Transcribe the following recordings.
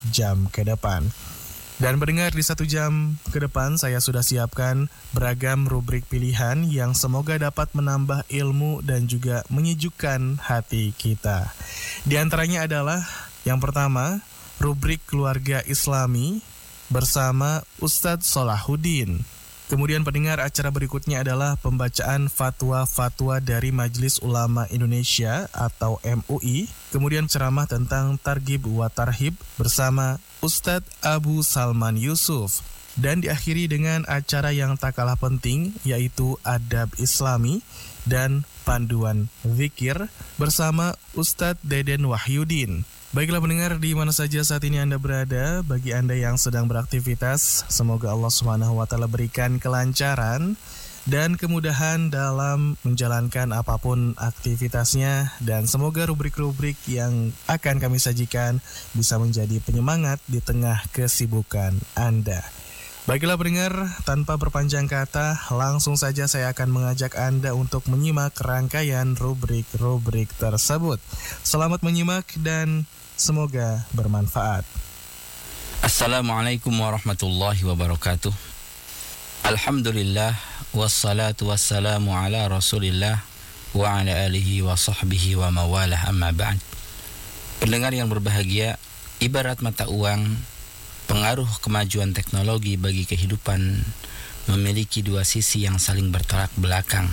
jam ke depan. Dan pendengar, di 1 jam ke depan saya sudah siapkan beragam rubrik pilihan yang semoga dapat menambah ilmu dan juga menyejukkan hati kita. Di antaranya adalah yang pertama, rubrik keluarga Islami bersama Ustadz Solahuddin. Kemudian pendengar, acara berikutnya adalah pembacaan fatwa-fatwa dari Majelis Ulama Indonesia atau MUI. Kemudian ceramah tentang Targhib wa Tarhib bersama Ustadz Abu Salman Yusuf. Dan diakhiri dengan acara yang tak kalah penting, yaitu Adab Islami dan Panduan Zikir bersama Ustadz Deden Wahyudin. Baiklah pendengar, di mana saja saat ini Anda berada, bagi Anda yang sedang beraktivitas, semoga Allah SWT berikan kelancaran dan kemudahan dalam menjalankan apapun aktivitasnya, dan semoga rubrik-rubrik yang akan kami sajikan bisa menjadi penyemangat di tengah kesibukan Anda. Baiklah pendengar, tanpa berpanjang kata, langsung saja saya akan mengajak Anda untuk menyimak rangkaian rubrik-rubrik tersebut. Selamat menyimak dan semoga bermanfaat. Assalamualaikum warahmatullahi wabarakatuh. Alhamdulillah, wassalatu wassalamu ala rasulillah wa ala alihi wa sahbihi wa mawalah, amma ba'd. Pendengar yang berbahagia, ibarat mata uang, pengaruh kemajuan teknologi bagi kehidupan memiliki dua sisi yang saling bertolak belakang,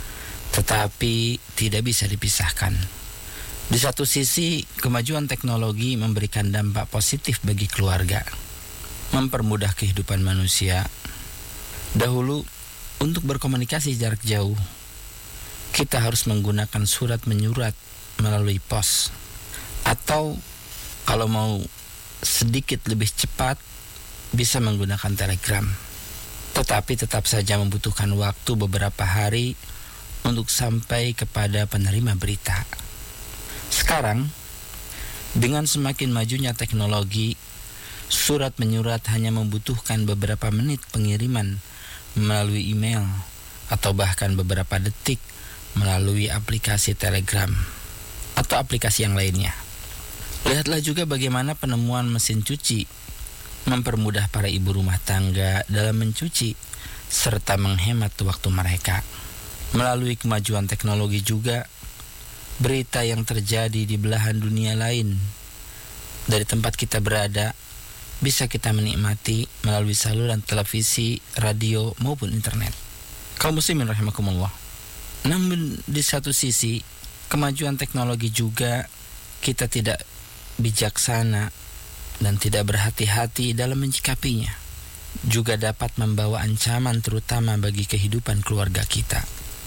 tetapi tidak bisa dipisahkan. Di satu sisi, kemajuan teknologi memberikan dampak positif bagi keluarga, mempermudah kehidupan manusia. Dahulu, untuk berkomunikasi jarak jauh, kita harus menggunakan surat menyurat melalui pos, atau kalau mau sedikit lebih cepat, bisa menggunakan telegram. Tetapi tetap saja membutuhkan waktu beberapa hari untuk sampai kepada penerima berita. Sekarang, dengan semakin majunya teknologi, surat menyurat hanya membutuhkan beberapa menit pengiriman melalui email atau bahkan beberapa detik melalui aplikasi Telegram atau aplikasi yang lainnya. Lihatlah juga bagaimana penemuan mesin cuci mempermudah para ibu rumah tangga dalam mencuci serta menghemat waktu mereka. Melalui kemajuan teknologi juga, berita yang terjadi di belahan dunia lain dari tempat kita berada bisa kita menikmati melalui saluran televisi, radio maupun internet. Kaum muslimin rahimakumullah. Namun di satu sisi, kemajuan teknologi juga kita tidak bijaksana dan tidak berhati-hati dalam menyikapinya, juga dapat membawa ancaman terutama bagi kehidupan keluarga kita.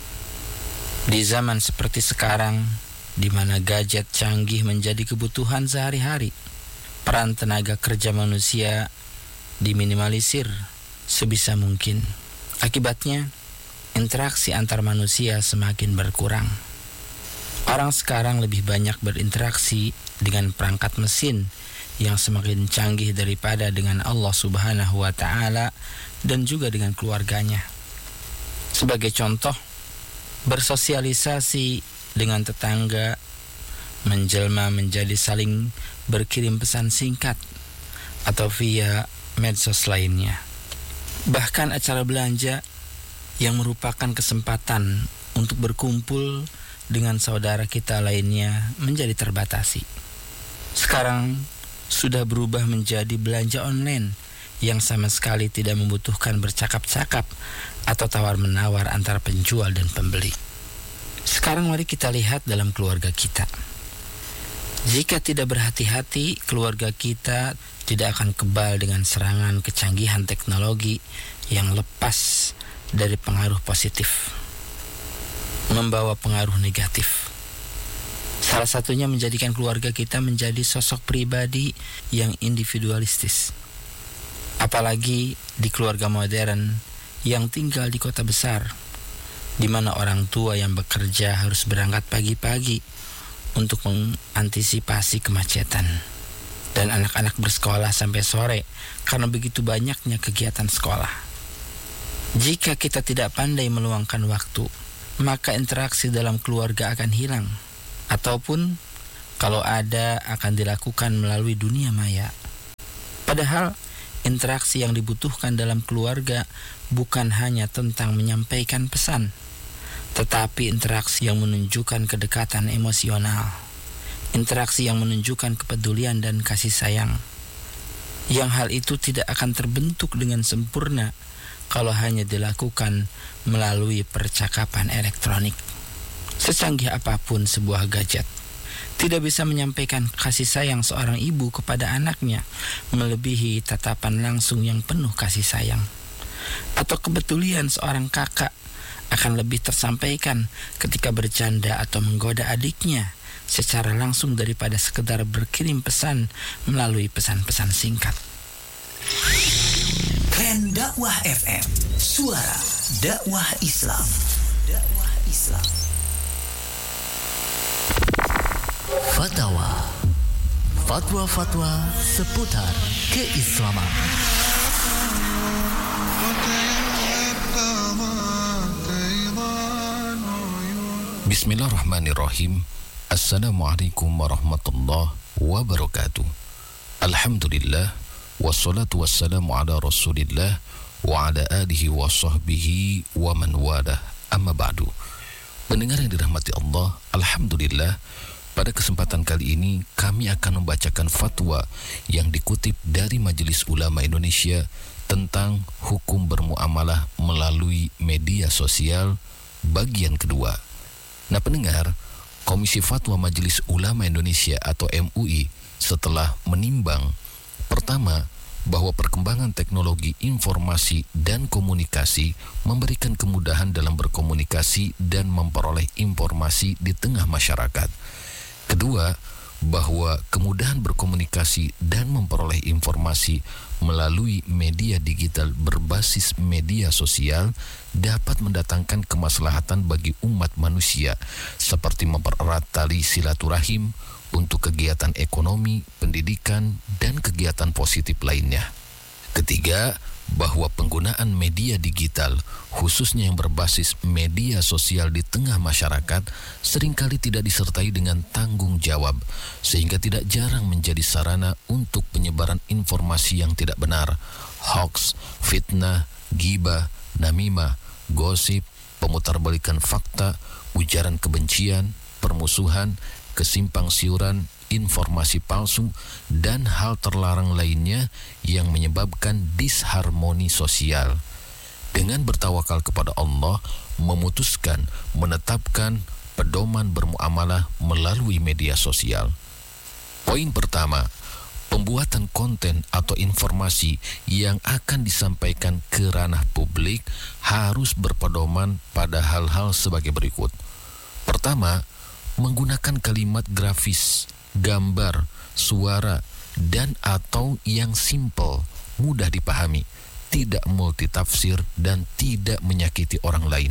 Di zaman seperti sekarang, di mana gadget canggih menjadi kebutuhan sehari-hari, peran tenaga kerja manusia diminimalisir sebisa mungkin. Akibatnya, interaksi antar manusia semakin berkurang. Orang sekarang lebih banyak berinteraksi dengan perangkat mesin yang semakin canggih daripada dengan Allah Subhanahu wa Ta'ala dan juga dengan keluarganya. Sebagai contoh, bersosialisasi dengan tetangga menjelma menjadi saling berkirim pesan singkat atau via medsos lainnya. Bahkan acara belanja yang merupakan kesempatan untuk berkumpul dengan saudara kita lainnya menjadi terbatasi. Sekarang sudah berubah menjadi belanja online yang sama sekali tidak membutuhkan bercakap-cakap atau tawar-menawar antara penjual dan pembeli. Sekarang mari kita lihat dalam keluarga kita. Jika tidak berhati-hati, keluarga kita tidak akan kebal dengan serangan kecanggihan teknologi yang lepas dari pengaruh positif, membawa pengaruh negatif. Salah satunya menjadikan keluarga kita menjadi sosok pribadi yang individualistis. Apalagi di keluarga modern yang tinggal di kota besar, di mana orang tua yang bekerja harus berangkat pagi-pagi untuk mengantisipasi kemacetan, dan anak-anak bersekolah sampai sore karena begitu banyaknya kegiatan sekolah. Jika kita tidak pandai meluangkan waktu, maka interaksi dalam keluarga akan hilang, ataupun kalau ada akan dilakukan melalui dunia maya. Padahal interaksi yang dibutuhkan dalam keluarga bukan hanya tentang menyampaikan pesan, tetapi interaksi yang menunjukkan kedekatan emosional, interaksi yang menunjukkan kepedulian dan kasih sayang. Yang hal itu tidak akan terbentuk dengan sempurna kalau hanya dilakukan melalui percakapan elektronik. Secanggih apapun sebuah gadget, tidak bisa menyampaikan kasih sayang seorang ibu kepada anaknya melebihi tatapan langsung yang penuh kasih sayang. Atau kepedulian seorang kakak akan lebih tersampaikan ketika bercanda atau menggoda adiknya secara langsung daripada sekedar berkirim pesan melalui pesan-pesan singkat. Klan Dakwah FM, suara dakwah Islam. Dakwah Islam. Fatwa seputar keislaman. Bismillahirrahmanirrahim. Assalamualaikum warahmatullahi wabarakatuh. Alhamdulillah, wassalatu wassalamu ala rasulillah wa ala alihi wa sahbihi wa man walah, amma ba'du. Pendengar yang dirahmati Allah, alhamdulillah, pada kesempatan kali ini kami akan membacakan fatwa yang dikutip dari Majelis Ulama Indonesia tentang hukum bermuamalah melalui media sosial bagian kedua. Nah pendengar, Komisi Fatwa Majelis Ulama Indonesia atau MUI setelah menimbang pertama, bahwa perkembangan teknologi informasi dan komunikasi memberikan kemudahan dalam berkomunikasi dan memperoleh informasi di tengah masyarakat. Kedua, bahwa kemudahan berkomunikasi dan memperoleh informasi melalui media digital berbasis media sosial dapat mendatangkan kemaslahatan bagi umat manusia seperti mempererat tali silaturahim untuk kegiatan ekonomi, pendidikan, dan kegiatan positif lainnya. Ketiga, bahwa penggunaan media digital, khususnya yang berbasis media sosial di tengah masyarakat, seringkali tidak disertai dengan tanggung jawab, sehingga tidak jarang menjadi sarana untuk penyebaran informasi yang tidak benar, hoax, fitnah, ghibah, namimah, gosip, pemutarbalikan fakta, ujaran kebencian, permusuhan, kesimpang siuran, informasi palsu, dan hal terlarang lainnya yang menyebabkan disharmoni sosial. Dengan bertawakal kepada Allah, memutuskan menetapkan pedoman bermuamalah melalui media sosial. Poin pertama, pembuatan konten atau informasi yang akan disampaikan ke ranah publik harus berpedoman pada hal-hal sebagai berikut. Pertama, menggunakan kalimat grafis, gambar, suara, dan atau yang simple, mudah dipahami, tidak multitafsir, dan tidak menyakiti orang lain.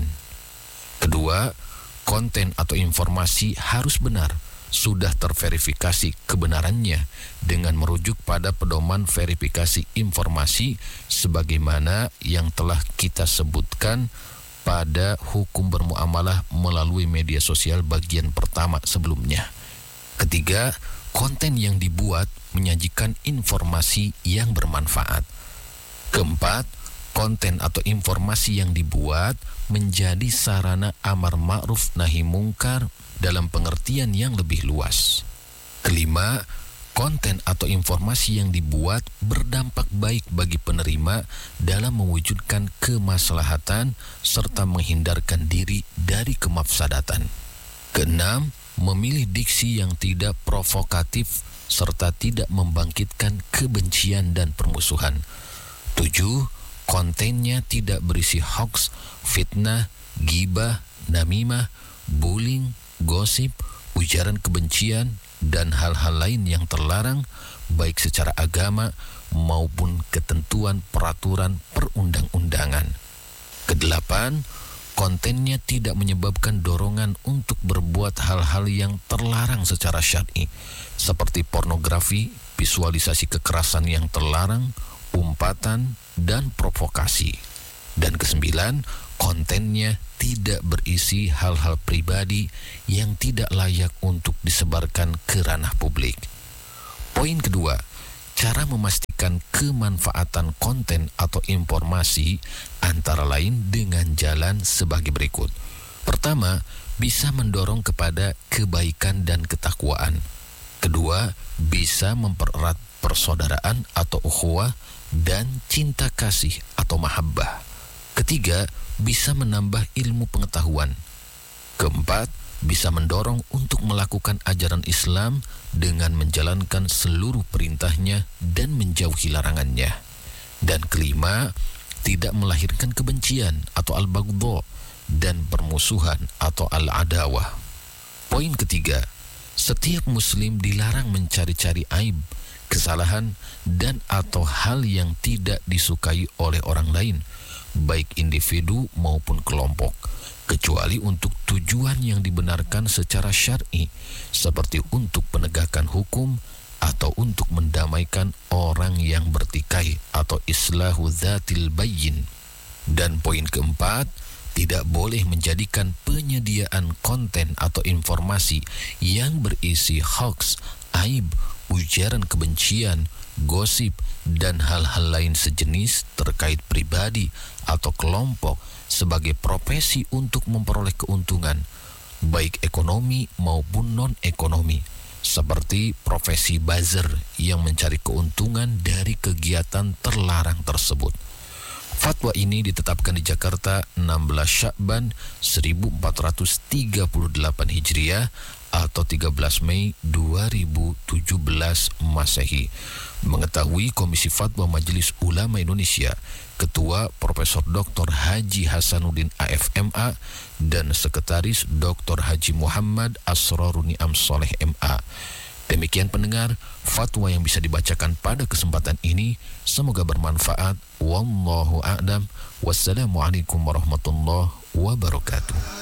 Kedua, konten atau informasi harus benar, sudah terverifikasi kebenarannya dengan merujuk pada pedoman verifikasi informasi sebagaimana yang telah kita sebutkan pada hukum bermuamalah melalui media sosial bagian pertama sebelumnya. Ketiga, konten yang dibuat menyajikan informasi yang bermanfaat. Keempat, konten atau informasi yang dibuat menjadi sarana amar ma'ruf nahi mungkar dalam pengertian yang lebih luas. Kelima, konten atau informasi yang dibuat berdampak baik bagi penerima dalam mewujudkan kemaslahatan serta menghindarkan diri dari kemafsadatan. Keenam, memilih diksi yang tidak provokatif serta tidak membangkitkan kebencian dan permusuhan. 7. Kontennya tidak berisi hoax, fitnah, ghibah, namimah, bullying, gosip, ujaran kebencian, dan hal-hal lain yang terlarang baik secara agama maupun ketentuan peraturan perundang-undangan. Kedelapan, kontennya tidak menyebabkan dorongan untuk berbuat hal-hal yang terlarang secara syar'i seperti pornografi, visualisasi kekerasan yang terlarang, umpatan, dan provokasi. Dan kesembilan, kontennya tidak berisi hal-hal pribadi yang tidak layak untuk disebarkan ke ranah publik. Poin kedua, cara memastikan kemanfaatan konten atau informasi antara lain dengan jalan sebagai berikut. Pertama, bisa mendorong kepada kebaikan dan ketakwaan. Kedua, bisa mempererat persaudaraan atau ukhuwah dan cinta kasih atau mahabbah. Ketiga, bisa menambah ilmu pengetahuan. Keempat, bisa mendorong untuk melakukan ajaran Islam dengan menjalankan seluruh perintahnya dan menjauhi larangannya. Dan kelima, tidak melahirkan kebencian atau al-baghdha dan permusuhan atau al-adawah. Poin ketiga, setiap muslim dilarang mencari-cari aib, kesalahan, dan atau hal yang tidak disukai oleh orang lain, baik individu maupun kelompok, kecuali untuk tujuan yang dibenarkan secara syar'i, seperti untuk penegakan hukum atau untuk mendamaikan orang yang bertikai atau islahu dzatil bayyin. Dan poin keempat, tidak boleh menjadikan penyediaan konten atau informasi yang berisi hoax, aib, ujaran kebencian, gosip, dan hal-hal lain sejenis terkait pribadi atau kelompok sebagai profesi untuk memperoleh keuntungan, baik ekonomi maupun non-ekonomi, seperti profesi buzzer yang mencari keuntungan dari kegiatan terlarang tersebut. Fatwa ini ditetapkan di Jakarta 16 Sya'ban 1438 Hijriah atau 13 Mei 2017 Masehi. Mengetahui Komisi Fatwa Majelis Ulama Indonesia, Ketua Profesor Dr. Haji Hasanuddin AFMA dan Sekretaris Dr. Haji Muhammad Asroruni'am Soleh MA. Demikian pendengar, fatwa yang bisa dibacakan pada kesempatan ini. Semoga bermanfaat. Wallahu a'lam. Wassalamualaikum warahmatullahi wabarakatuh.